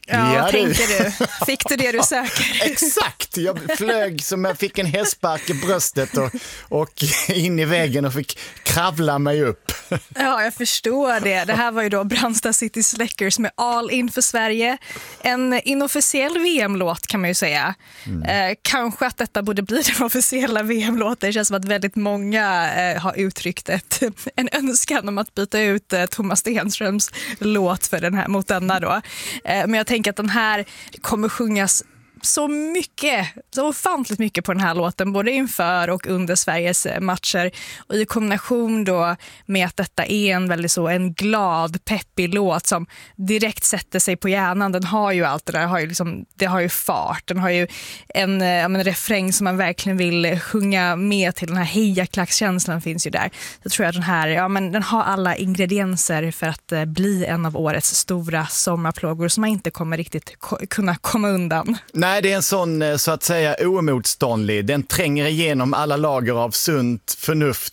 Ja, tänker du. Fick du det du söker? Exakt, jag flög som jag fick en hästbark i bröstet och in i väggen och fick kravla mig upp. Ja, jag förstår det. Det här var ju då Brandsta City Släckers med All In för Sverige. En inofficiell VM-låt kan man ju säga. Kanske att detta borde bli den officiella VM-låten. Det känns som att väldigt många har uttryckt en önskan om att byta ut Thomas Stenströms låt för den här, mot denna då. Men jag tänker att den här kommer sjungas så ofantligt mycket på den här låten, både inför och under Sveriges matcher, och i kombination då med att detta är en glad, peppig låt som direkt sätter sig på hjärnan. Den har ju allt det där, det har ju fart, den har ju en refräng som man verkligen vill sjunga med till. Den här hejaklackskänslan finns ju där. Jag tror att den har alla ingredienser för att bli en av årets stora sommarplågor som man inte kommer riktigt kunna komma undan. Nej, det är en sån så att säga oemotståndlig. Den tränger igenom alla lager av sunt förnuft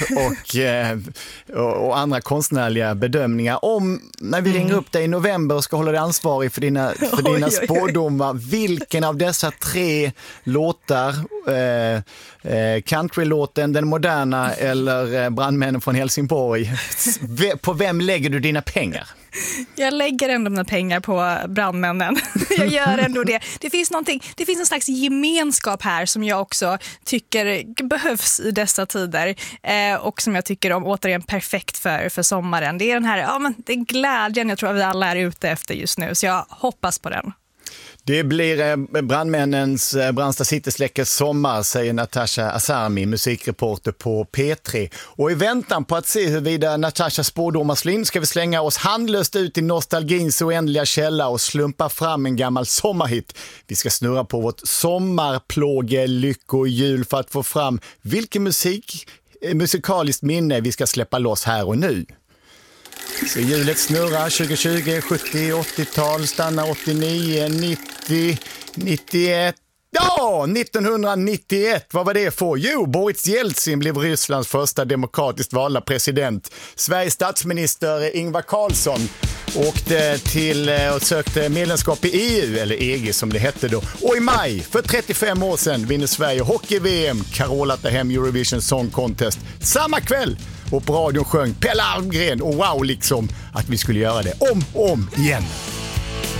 och andra konstnärliga bedömningar. När vi ringer upp dig i november och ska hålla dig ansvarig för dina spådomar, vilken av dessa 3 låtar, countrylåten, den moderna eller Brandmännen från Helsingborg, på vem lägger du dina pengar? Jag lägger ändå mina pengar på Brandmännen. Jag gör ändå det. Det finns en slags gemenskap här som jag också tycker behövs i dessa tider, och som jag tycker om återigen perfekt för sommaren. Det är den här det är glädjen jag tror att vi alla är ute efter just nu, så jag hoppas på den. Det blir Brandmännens Brandsta City Släckers sommar, säger Natasha Asami, musikreporter på P3. Och i väntan på att se huruvida Natasha spådomar slår in ska vi slänga oss handlöst ut i nostalgins oändliga källa och slumpa fram en gammal sommarhit. Vi ska snurra på vårt sommarplåge lyckohjul för att få fram vilken musikaliskt minne vi ska släppa loss här och nu. Så hjulet snurrar 2020, 70, 80-tal, stannar 89, 90, 91. Ja, 1991, vad var det för? Jo, Boris Jeltsin blev Rysslands första demokratiskt valda president. Sveriges statsminister Ingvar Carlsson åkte till och sökte medlemskap i EU, eller EG som det hette då. Och i maj, för 35 år sedan, vinner Sverige hockey-VM. Carola tar hem Eurovision Song Contest. Samma kväll, och på radion sjöng Pelle Almgren och wow, liksom att vi skulle göra det om igen.